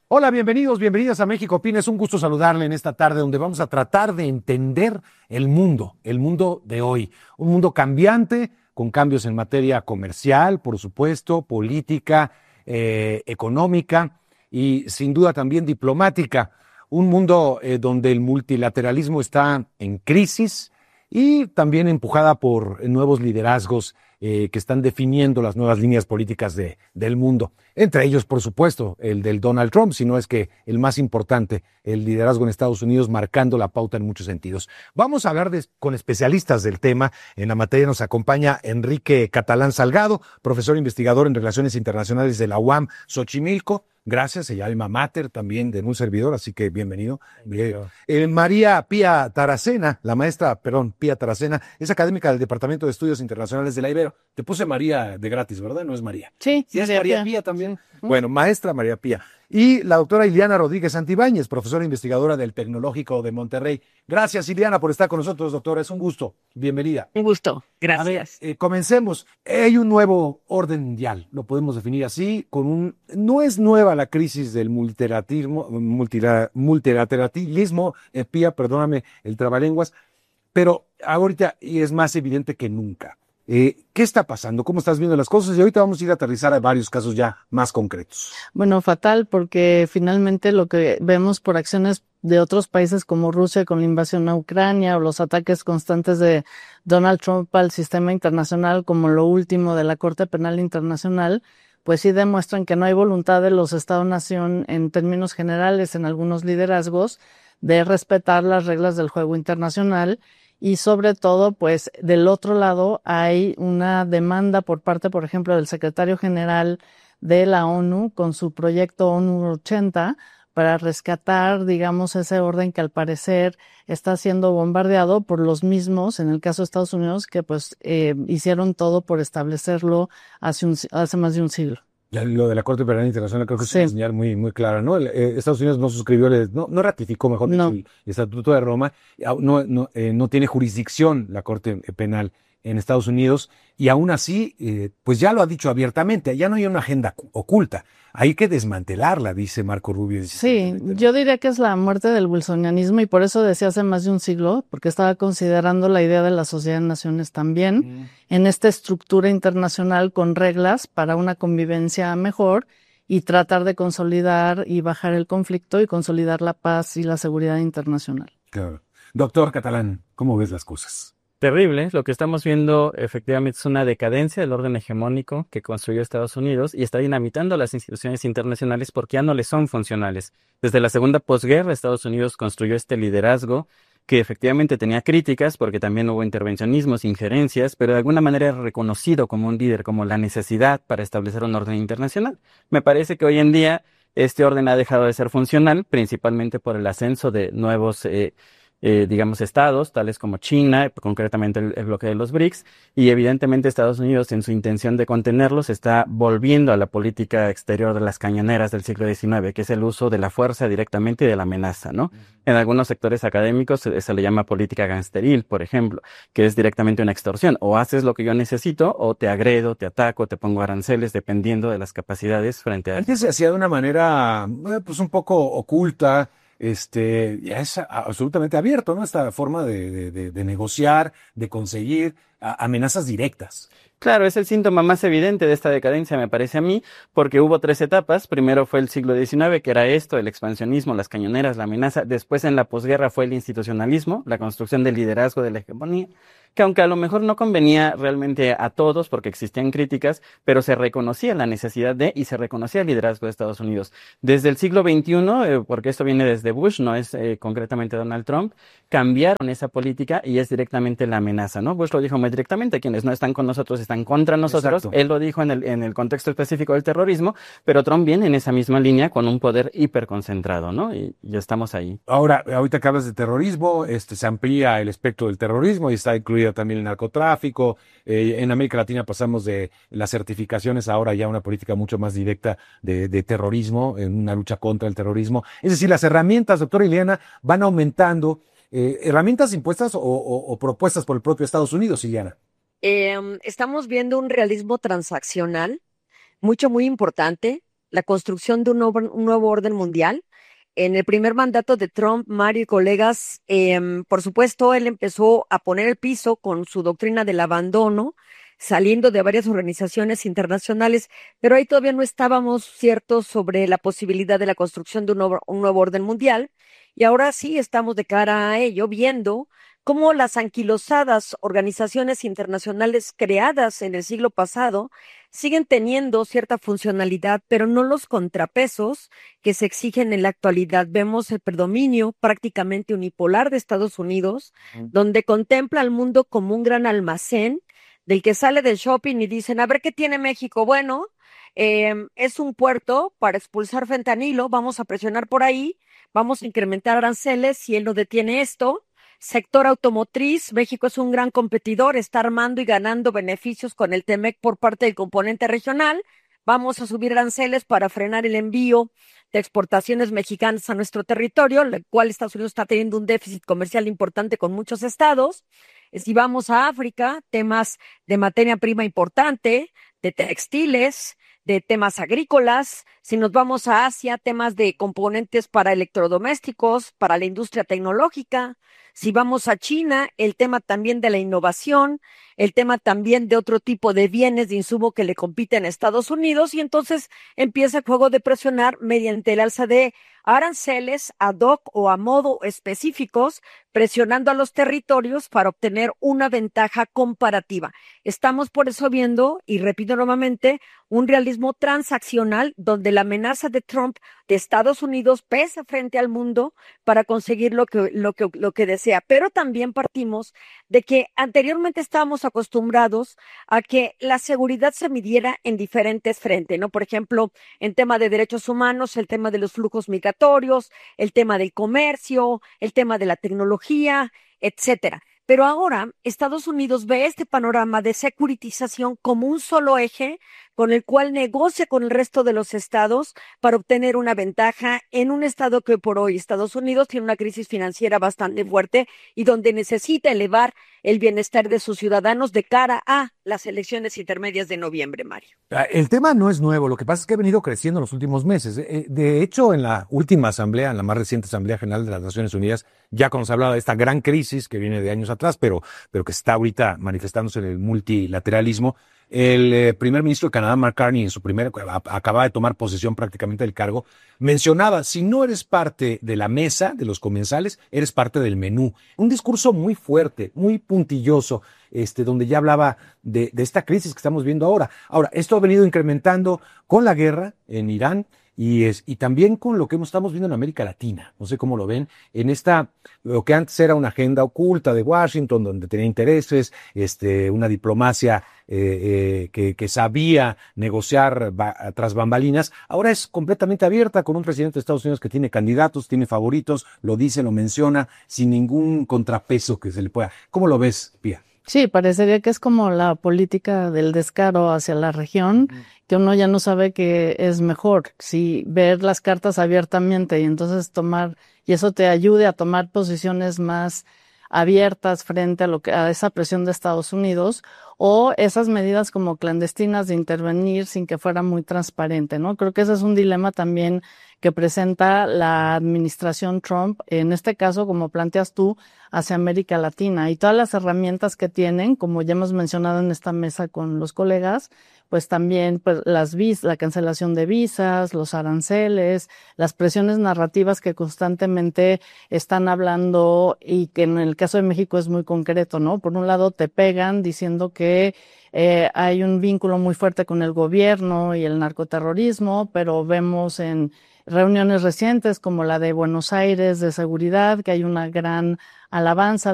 Hola, bienvenidos a México Opina. Es un gusto saludarle en esta tarde donde vamos a tratar de entender el mundo de hoy. Un mundo cambiante, con cambios en materia comercial, por supuesto, política, económica y sin duda también diplomática. Un mundo donde el multilateralismo está en crisis y también empujada por nuevos liderazgos que están definiendo las nuevas líneas políticas del mundo. Entre ellos, por supuesto, el del Donald Trump, si no es que el más importante, el liderazgo en Estados Unidos marcando la pauta en muchos sentidos. Vamos a hablar con especialistas del tema. En la materia nos acompaña Enrique Catalán Salgado, profesor investigador en Relaciones Internacionales de la UAM Xochimilco. Gracias, ella alma mater también de un servidor, así que bienvenido. María Pía Taracena, Pía Taracena, es académica del Departamento de Estudios Internacionales de la Ibero. Te puse María de gratis, ¿verdad? No es María. Sí. ¿Es María Pía también? Bueno, maestra María Pía. Y la doctora Ileana Rodríguez Santibáñez, profesora investigadora del Tecnológico de Monterrey. Gracias, Ileana, por estar con nosotros, doctora. Es un gusto. Bienvenida. Un gusto. Gracias. A ver, comencemos. Hay un nuevo orden mundial, lo podemos definir así, no es nueva la crisis del multilateralismo, Pía, perdóname el trabalenguas, pero ahorita es más evidente que nunca. ¿Qué está pasando? ¿Cómo estás viendo las cosas? Y ahorita vamos a ir a aterrizar a varios casos ya más concretos. Bueno, fatal, porque finalmente lo que vemos por acciones de otros países como Rusia con la invasión a Ucrania o los ataques constantes de Donald Trump al sistema internacional, como lo último de la Corte Penal Internacional, pues sí demuestran que no hay voluntad de los Estados-nación en términos generales en algunos liderazgos de respetar las reglas del juego internacional. Y sobre todo, pues del otro lado hay una demanda por parte, por ejemplo, del secretario general de la ONU con su proyecto ONU 80 para rescatar, digamos, ese orden que al parecer está siendo bombardeado por los mismos, en el caso de Estados Unidos, que pues hicieron todo por establecerlo hace más de un siglo. Lo de la Corte Penal Internacional creo que es una señal muy, muy clara, ¿no? Estados Unidos no suscribió, no ratificó, mejor dicho, el Estatuto de Roma, no tiene jurisdicción la Corte Penal en Estados Unidos, y aún así, pues ya lo ha dicho abiertamente, ya no hay una agenda oculta, hay que desmantelarla, dice Marco Rubio. Sí, yo diría que es la muerte del wilsonianismo, y por eso decía hace más de un siglo, porque estaba considerando la idea de la Sociedad de Naciones también, en esta estructura internacional con reglas para una convivencia mejor, y tratar de consolidar y bajar el conflicto y consolidar la paz y la seguridad internacional. Claro. Doctor Catalán, ¿cómo ves las cosas? Terrible, lo que estamos viendo efectivamente es una decadencia del orden hegemónico que construyó Estados Unidos y está dinamitando las instituciones internacionales porque ya no le son funcionales. Desde la segunda posguerra, Estados Unidos construyó este liderazgo que efectivamente tenía críticas porque también hubo intervencionismos, injerencias, pero de alguna manera era reconocido como un líder, como la necesidad para establecer un orden internacional. Me parece que hoy en día este orden ha dejado de ser funcional, principalmente por el ascenso de nuevos digamos, estados, tales como China, concretamente el bloque de los BRICS, y evidentemente Estados Unidos, en su intención de contenerlos, está volviendo a la política exterior de las cañoneras del siglo XIX, que es el uso de la fuerza directamente y de la amenaza, ¿no? En algunos sectores académicos se le llama política gangsteril, por ejemplo, que es directamente una extorsión. O haces lo que yo necesito, o te agredo, te ataco, te pongo aranceles, dependiendo de las capacidades frente a... Antes se hacía de una manera, pues un poco oculta. Ya es absolutamente abierto, ¿no? Esta forma de negociar, de conseguir amenazas directas. Claro, es el síntoma más evidente de esta decadencia, me parece a mí, porque hubo 3 etapas. Primero fue el siglo XIX, que era esto, el expansionismo, las cañoneras, la amenaza. Después, en la posguerra, fue el institucionalismo, la construcción del liderazgo de la hegemonía, que aunque a lo mejor no convenía realmente a todos porque existían críticas, pero se reconocía la necesidad de y se reconocía el liderazgo de Estados Unidos. Desde el siglo XXI, porque esto viene desde Bush, no es concretamente Donald Trump, cambiaron esa política y es directamente la amenaza, ¿no? Bush lo dijo muy directamente, quienes no están con nosotros están contra nosotros. Exacto. Él lo dijo en el contexto específico del terrorismo, pero Trump viene en esa misma línea con un poder hiperconcentrado, ¿no? Y estamos ahí. Ahora, ahorita que hablas de terrorismo, se amplía el espectro del terrorismo y está incluido también el narcotráfico. En América Latina pasamos de las certificaciones ahora ya a una política mucho más directa de terrorismo, en una lucha contra el terrorismo. Es decir, las herramientas, doctora Ileana, van aumentando. ¿Herramientas impuestas o propuestas por el propio Estados Unidos, Ileana? Estamos viendo un realismo transaccional muy importante. la construcción de un nuevo orden mundial. En el primer mandato de Trump, Mario y colegas, por supuesto, él empezó a poner el piso con su doctrina del abandono, saliendo de varias organizaciones internacionales, pero ahí todavía no estábamos ciertos sobre la posibilidad de la construcción de un nuevo orden mundial. Y ahora sí estamos de cara a ello, viendo cómo las anquilosadas organizaciones internacionales creadas en el siglo pasado siguen teniendo cierta funcionalidad, pero no los contrapesos que se exigen en la actualidad. Vemos el predominio prácticamente unipolar de Estados Unidos, donde contempla al mundo como un gran almacén del que sale del shopping y dicen, a ver qué tiene México. Bueno, es un puerto para expulsar fentanilo, vamos a presionar por ahí, vamos a incrementar aranceles si él no detiene esto. Sector automotriz, México es un gran competidor, está armando y ganando beneficios con el TEMEC por parte del componente regional. Vamos a subir aranceles para frenar el envío de exportaciones mexicanas a nuestro territorio, el cual Estados Unidos está teniendo un déficit comercial importante con muchos estados. Si vamos a África, temas de materia prima importante, de textiles, de temas agrícolas. Si nos vamos a Asia, temas de componentes para electrodomésticos, para la industria tecnológica. Si vamos a China, el tema también de la innovación, el tema también de otro tipo de bienes de insumo que le compiten a Estados Unidos, y entonces empieza el juego de presionar mediante el alza de aranceles ad hoc o a modo específicos, presionando a los territorios para obtener una ventaja comparativa. Estamos por eso viendo, y repito nuevamente, un realismo transaccional donde la amenaza de Trump de Estados Unidos pesa frente al mundo para conseguir lo que desea. Pero también partimos de que anteriormente estábamos acostumbrados a que la seguridad se midiera en diferentes frentes, ¿no? Por ejemplo, en tema de derechos humanos, el tema de los flujos migratorios, el tema del comercio, el tema de la tecnología, etcétera. Pero ahora Estados Unidos ve este panorama de securitización como un solo eje con el cual negocia con el resto de los estados para obtener una ventaja en un estado que por hoy Estados Unidos tiene una crisis financiera bastante fuerte y donde necesita elevar el bienestar de sus ciudadanos de cara a las elecciones intermedias de noviembre, Mario. El tema no es nuevo, lo que pasa es que ha venido creciendo en los últimos meses. De hecho, en la última asamblea, en la más reciente Asamblea General de las Naciones Unidas, ya cuando se hablaba de esta gran crisis que viene de años atrás, pero que está ahorita manifestándose en el multilateralismo, el primer ministro de Canadá, Mark Carney, acaba de tomar posesión prácticamente del cargo, mencionaba, si no eres parte de la mesa de los comensales, eres parte del menú. Un discurso muy fuerte, muy puntilloso, donde ya hablaba de esta crisis que estamos viendo ahora. Ahora, esto ha venido incrementando con la guerra en Irán, y también con lo que estamos viendo en América Latina. No sé cómo lo ven, lo que antes era una agenda oculta de Washington, donde tenía intereses, una diplomacia que sabía negociar tras bambalinas, ahora es completamente abierta, con un presidente de Estados Unidos que tiene candidatos, tiene favoritos, lo dice, lo menciona, sin ningún contrapeso que se le pueda. ¿Cómo lo ves, Pía? Sí, parecería que es como la política del descaro hacia la región, que uno ya no sabe qué es mejor, si ver las cartas abiertamente y entonces y eso te ayude a tomar posiciones más abiertas frente a esa presión de Estados Unidos, o esas medidas como clandestinas de intervenir sin que fuera muy transparente, ¿no? Creo que ese es un dilema también que presenta la administración Trump, en este caso, como planteas tú, hacia América Latina, y todas las herramientas que tienen, como ya hemos mencionado en esta mesa con los colegas, pues también pues la cancelación de visas, los aranceles, las presiones narrativas que constantemente están hablando y que en el caso de México es muy concreto, ¿no? Por un lado te pegan diciendo que hay un vínculo muy fuerte con el gobierno y el narcoterrorismo, pero vemos en reuniones recientes como la de Buenos Aires de seguridad que hay una gran alabanza